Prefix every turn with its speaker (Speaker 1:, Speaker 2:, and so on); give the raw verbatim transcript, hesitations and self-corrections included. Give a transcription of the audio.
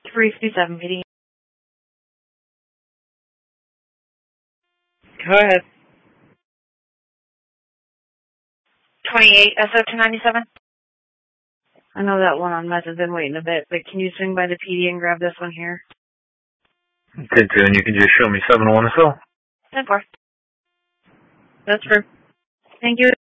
Speaker 1: three fifty-seven P D.
Speaker 2: Go ahead.
Speaker 1: twenty-eight S O two ninety-seven.
Speaker 2: I know that one on meth has been waiting a bit, but can you swing by the P D and grab this one here?
Speaker 3: ten two, and you can just show me seven one as well.
Speaker 1: ten four.
Speaker 2: That's true. Thank you.